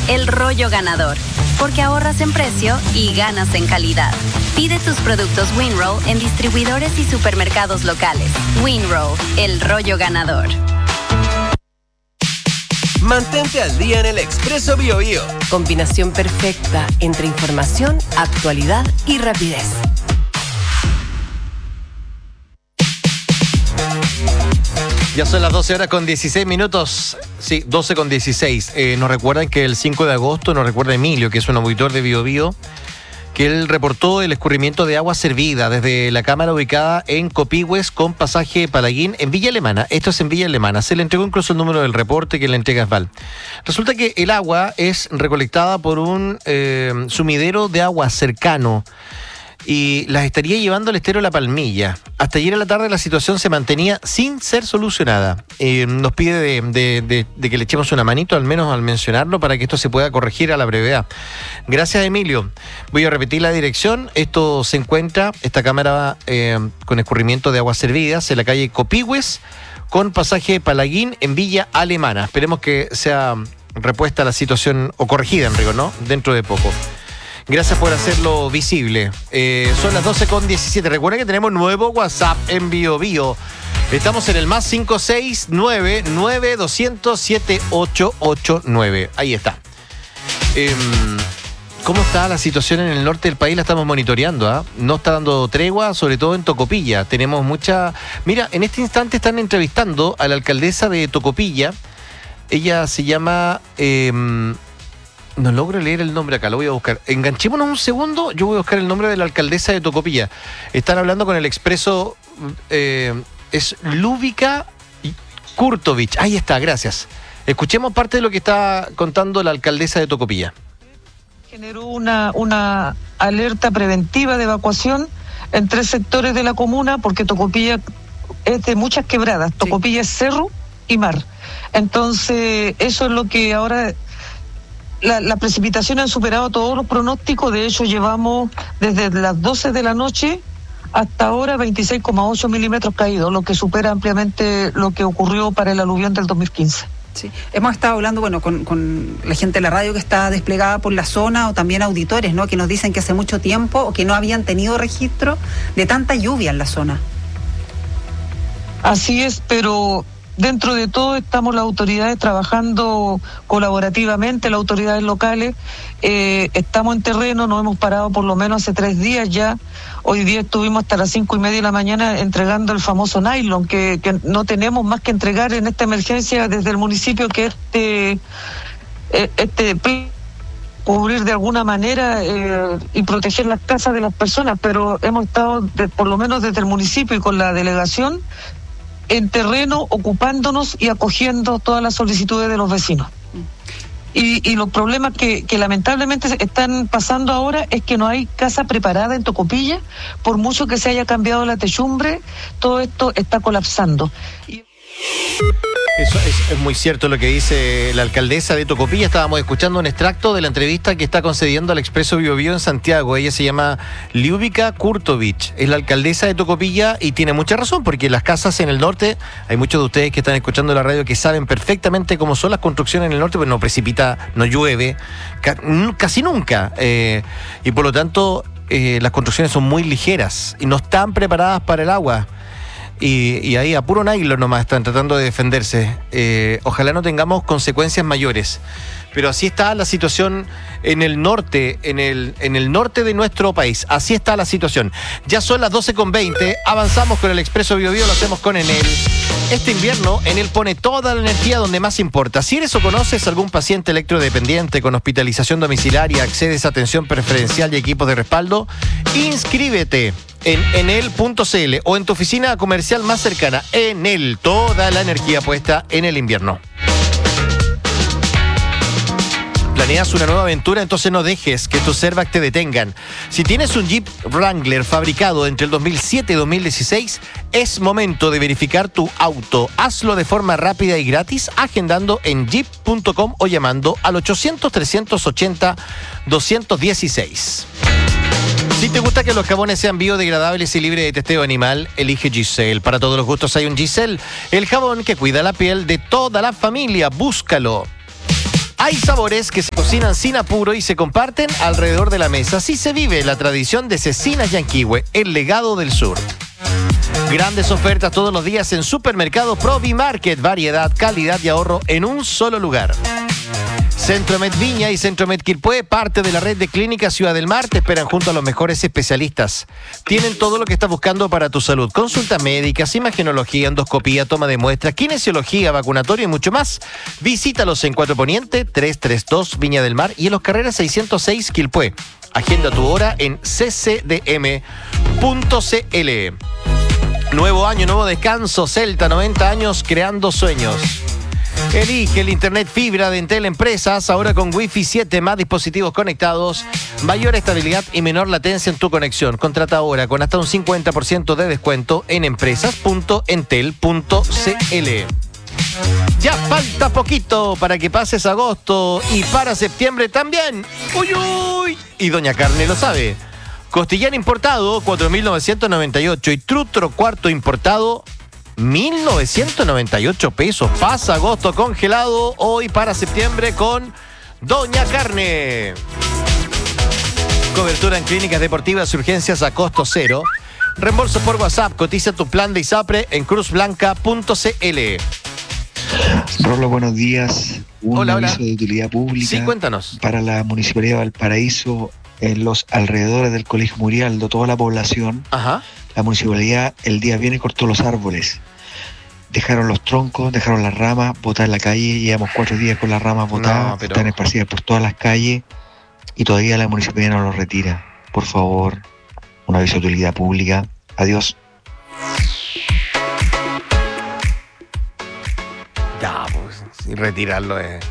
el rollo ganador, porque ahorras en precio y ganas en calidad. Pide tus productos Winroll en distribuidores y supermercados locales. Winroll, el rollo ganador. Mantente al día en el Expreso BioBio. Combinación perfecta entre información, actualidad y rapidez. Ya son las 12 horas con 16 minutos. Sí, 12 con 16. Nos recuerdan que el 5 de agosto, nos recuerda Emilio, que es un auditor de BioBio, que él reportó el escurrimiento de agua servida desde la cámara ubicada en Copihue con pasaje Palaguín en Villa Alemana. Esto es en Villa Alemana. Se le entregó incluso el número del reporte que le entrega Asval. Resulta que el agua es recolectada por un sumidero de agua cercano y las estaría llevando al estero La Palmilla. Hasta ayer a la tarde la situación se mantenía sin ser solucionada. Nos pide de que le echemos una manito, al menos al mencionarlo, para que esto se pueda corregir a la brevedad. Gracias, Emilio. Voy a repetir la dirección. Esto se encuentra, esta cámara con escurrimiento de aguas servidas en la calle Copihue con pasaje Palaguín en Villa Alemana. Esperemos que sea repuesta la situación, o corregida, en rigor, ¿no? Dentro de poco. Gracias por hacerlo visible. Son las 12 con 17. Recuerden que tenemos nuevo WhatsApp en BioBio. Estamos en el más 569-9200-7889. Ahí está. ¿Cómo está la situación en el norte del país? La estamos monitoreando, ¿ah? No está dando tregua, sobre todo en Tocopilla. Tenemos mucha... Mira, en este instante están entrevistando a la alcaldesa de Tocopilla. Ella se llama... No logro leer el nombre acá, lo voy a buscar. Enganchémonos un segundo, yo voy a buscar el nombre de la alcaldesa de Tocopilla. Están hablando con el Expreso, es Ljubika Kurtovic. Ahí está, gracias. Escuchemos parte de lo que está contando la alcaldesa de Tocopilla. Generó una alerta preventiva de evacuación en 3 sectores de la comuna, porque Tocopilla es de muchas quebradas. Tocopilla es cerro y mar. Entonces, eso es lo que ahora... Las precipitaciones han superado todos los pronósticos. De hecho, llevamos desde las 12 de la noche hasta ahora 26,8 milímetros caídos, lo que supera ampliamente lo que ocurrió para el aluvión del 2015. Sí, hemos estado hablando, bueno, con la gente de la radio que está desplegada por la zona, o también auditores, ¿no?, que nos dicen que hace mucho tiempo o que no habían tenido registro de tanta lluvia en la zona. Así es, pero... Dentro de todo estamos las autoridades trabajando colaborativamente, las autoridades locales, estamos en terreno, nos hemos parado por lo menos hace 3 días ya. Hoy día estuvimos hasta las 5:30 de la mañana entregando el famoso nylon, que no tenemos más que entregar en esta emergencia desde el municipio, que cubrir de alguna manera y proteger las casas de las personas, pero hemos estado por lo menos desde el municipio y con la delegación en terreno, ocupándonos y acogiendo todas las solicitudes de los vecinos. Y los problemas que lamentablemente están pasando ahora es que no hay casa preparada en Tocopilla. Por mucho que se haya cambiado la techumbre, todo esto está colapsando. Eso es muy cierto lo que dice la alcaldesa de Tocopilla. Estábamos escuchando un extracto de la entrevista que está concediendo al Expreso BioBio en Santiago. Ella se llama Ljubika Kurtovic, es la alcaldesa de Tocopilla y tiene mucha razón, porque las casas en el norte, hay muchos de ustedes que están escuchando la radio que saben perfectamente cómo son las construcciones en el norte, pues no precipita, no llueve, casi nunca, y por lo tanto las construcciones son muy ligeras y no están preparadas para el agua. Y ahí a puro nylon nomás están tratando de defenderse. Ojalá no tengamos consecuencias mayores. Pero así está la situación en el norte, en el norte de nuestro país. Así está la situación. Ya son las 12:20. Avanzamos con el Expreso BioBio, lo hacemos con Enel. Este invierno, Enel pone toda la energía donde más importa. Si eres o conoces algún paciente electrodependiente con hospitalización domiciliaria, accedes a atención preferencial y equipos de respaldo, inscríbete en enel.cl o en tu oficina comercial más cercana. Enel, toda la energía puesta en el invierno. ¿Planeas una nueva aventura? Entonces no dejes que tus airbags te detengan. Si tienes un Jeep Wrangler fabricado entre el 2007 y 2016, es momento de verificar tu auto. Hazlo de forma rápida y gratis agendando en jeep.com o llamando al 800-380-216. Si te gusta que los jabones sean biodegradables y libres de testeo animal, elige Giselle. Para todos los gustos hay un Giselle, el jabón que cuida la piel de toda la familia. Búscalo. Hay sabores que se cocinan sin apuro y se comparten alrededor de la mesa. Así se vive la tradición de Cecinas Yanquihue, el legado del sur. Grandes ofertas todos los días en Supermercado Provi Market. Variedad, calidad y ahorro en un solo lugar. Centromed Viña y Centromed Quilpué, parte de la red de clínicas Ciudad del Mar, te esperan junto a los mejores especialistas. Tienen todo lo que estás buscando para tu salud. Consultas médicas, imagenología, endoscopía, toma de muestras, kinesiología, vacunatorio y mucho más. Visítalos en 4 Poniente, 332 Viña del Mar y en Los Carreras 606 Quilpué. Agenda tu hora en ccdm.cl. Nuevo año, nuevo descanso. Celta, 90 años creando sueños. Elige el internet fibra de Entel Empresas, ahora con Wi-Fi 7, más dispositivos conectados, mayor estabilidad y menor latencia en tu conexión. Contrata ahora con hasta un 50% de descuento en empresas.entel.cl. Ya falta poquito para que pases agosto y para septiembre también. ¡Uy, uy! Y Doña Carne lo sabe. Costillar importado, 4.998 y trutro cuarto importado, 1.998 pesos. Pasa agosto congelado hoy para septiembre con Doña Carne. Cobertura en clínicas deportivas y urgencias a costo cero. Reembolso por WhatsApp. Cotiza tu plan de ISAPRE en cruzblanca.cl. Rolo, buenos días. Hola. Aviso de utilidad pública. Sí, cuéntanos. Para la Municipalidad de Valparaíso, en los alrededores del Colegio Murialdo, toda la población. Ajá. La municipalidad el día viernes cortó los árboles. Dejaron los troncos, dejaron las ramas botadas en la calle. Llevamos 4 días con las ramas botadas, están esparcidas por todas las calles y todavía la municipalidad no los retira. Por favor, un aviso de utilidad pública. Adiós. Ya, pues, sin retirarlo es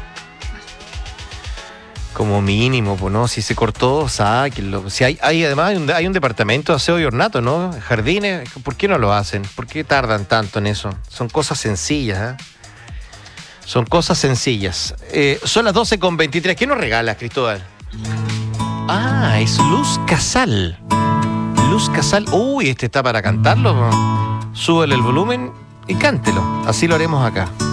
como mínimo, pues, ¿no? Si se cortó, sáquenlo. Si hay además hay un departamento de aseo y ornato, ¿no? Jardines, ¿por qué no lo hacen? ¿Por qué tardan tanto en eso? Son cosas sencillas, ¿eh? Son cosas sencillas. Son las 12:23. ¿Qué nos regalas, Cristóbal? Ah, es Luz Casal. Luz Casal. Uy, este está para cantarlo. Súbele el volumen y cántelo. Así lo haremos acá.